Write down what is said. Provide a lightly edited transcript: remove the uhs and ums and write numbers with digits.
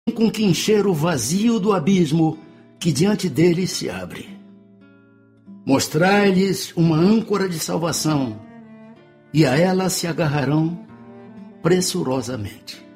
com que encher o vazio do abismo que diante deles se abre. Mostrai-lhes uma âncora de salvação, e a ela se agarrarão pressurosamente.